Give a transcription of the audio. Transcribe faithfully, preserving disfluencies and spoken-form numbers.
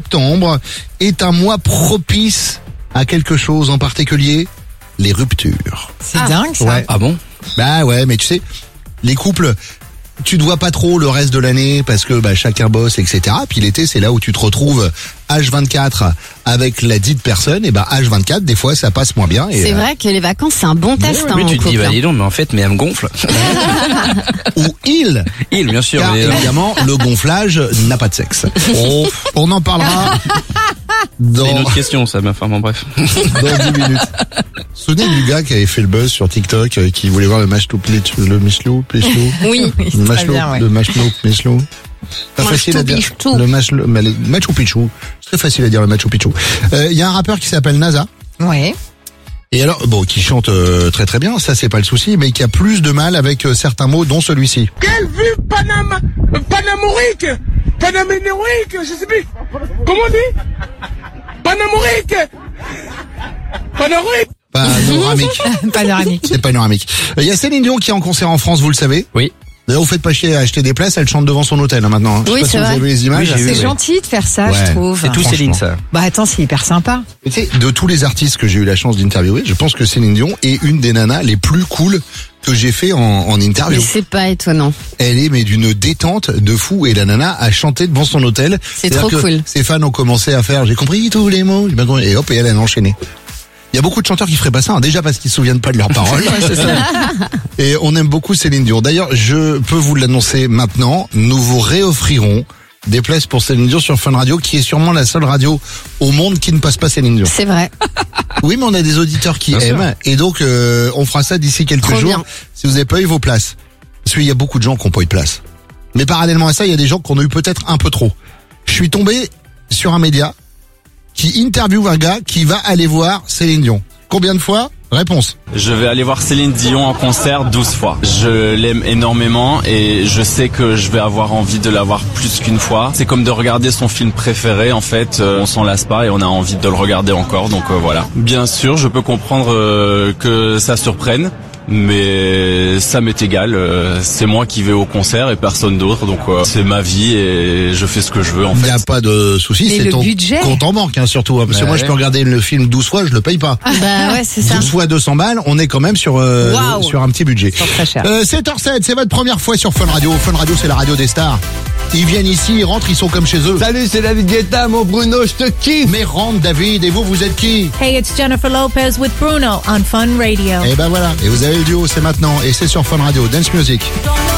septembre est un mois propice à quelque chose en particulier, les ruptures. C'est Ah. dingue ça. Ouais. Ah bon? Bah ouais, mais tu sais, les couples, tu te vois pas trop le reste de l'année parce que bah, chacun bosse, et cetera. Puis l'été, c'est là où tu te retrouves H vingt-quatre avec la dite personne. Et bah H vingt-quatre, des fois, ça passe moins bien. Et, C'est euh, vrai que les vacances, c'est un bon test. hein, Oui, en tu te dis, couple, bah hein. dis donc, mais en fait, mais elle me gonfle. Ou il. Il, bien sûr. Car mais, euh, évidemment, le gonflage n'a pas de sexe. Oh, on en parlera C'est une dans, autre question, ça, mais enfin, bon, bref. dans dix minutes. Vous vous souvenez du gars qui avait fait le buzz sur TikTok, euh, qui voulait voir le match le Michelou, Pichelou, Oui. Oui, le c'est très Machelou, bien, ouais. le Machelou, Michelou. Pas Machu facile à dire. Picchu. Le match, le, le Machu Picchu. C'est très facile à dire le Machu Picchu. Il y a un rappeur qui s'appelle NASA. Ouais. Et alors, bon, qui chante euh, très très bien, ça c'est pas le souci, mais qui a plus de mal avec euh, certains mots, dont celui-ci. Quelle vue Panama, panamorique, panamérique, je sais plus. Comment on dit Panamorique, panamorique. Panoramique. Panoramique. C'est panoramique. Il y a Céline Dion qui est en concert en France, vous le savez. Oui. D'ailleurs, vous faites pas chier à acheter des places, elle chante devant son hôtel hein, maintenant. hein. Je sais Oui, pas si c'est vous vrai. avez vu les images. Oui, j'ai vu. C'est oui. gentil de faire ça, Ouais. je trouve. C'est tout franchement. Céline, ça. Bah attends, c'est hyper sympa. Tu sais, de tous les artistes que j'ai eu la chance d'interviewer, je pense que Céline Dion est une des nanas les plus cool que j'ai fait en, en interview. Mais c'est pas étonnant. Elle est mais d'une détente de fou et la nana a chanté devant son hôtel. C'est C'est-à-dire trop que cool. Ses fans ont commencé à faire, j'ai compris tous les mots, j'ai bien compris. Et hop, et elle, elle a enchaîné. Il y a beaucoup de chanteurs qui feraient pas ça, hein, déjà parce qu'ils se souviennent pas de leurs paroles. Et on aime beaucoup Céline Dion. D'ailleurs, je peux vous l'annoncer maintenant, nous vous réoffrirons des places pour Céline Dion sur Fun Radio, qui est sûrement la seule radio au monde qui ne passe pas Céline Dion. C'est vrai. Oui, mais on a des auditeurs qui Bien sûr. aiment, et donc euh, on fera ça d'ici quelques Trop jours. bien. Si vous n'avez pas eu vos places, parce qu'il y a beaucoup de gens qui n'ont pas eu de place. Mais parallèlement à ça, il y a des gens qui en ont eu peut-être un peu trop. Je suis tombé sur un média qui interviewe un gars qui va aller voir Céline Dion. Combien de fois? Réponse. Je vais aller voir Céline Dion en concert douze fois. Je l'aime énormément et je sais que je vais avoir envie de la voir plus qu'une fois. C'est comme de regarder son film préféré, en fait, euh, on s'en lasse pas et on a envie de le regarder encore, donc euh, voilà. Bien sûr, je peux comprendre euh, que ça surprenne, mais ça m'est égal, euh, c'est moi qui vais au concert et personne d'autre, donc euh, c'est ma vie et je fais ce que je veux en Il n'y fait. a pas de souci, Et c'est le ton budget compte en banque hein, surtout. hein, parce que Bah moi, je ouais. peux regarder le film douze fois, je le paye pas. Bah ouais, c'est ça. douze fois deux cents balles, on est quand même sur, euh, Waouh. sur un petit budget. C'est très cher. Euh, sept heures sept, c'est votre première fois sur Fun Radio. Fun Radio, c'est la radio des stars. Ils viennent ici, ils rentrent, ils sont comme chez eux. Salut, c'est David Guetta, mon Bruno, je te kiffe. Mais rentre David, et vous, vous êtes qui? Hey, it's Jennifer Lopez with Bruno on Fun Radio. Et ben voilà, et vous avez le duo, c'est maintenant, et c'est sur Fun Radio, Dance Music. Don't